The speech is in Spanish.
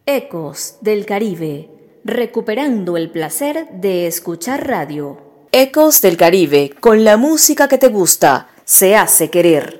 Ecos del Caribe, recuperando el placer de escuchar radio. Ecos del Caribe, con la música que te gusta, se hace querer.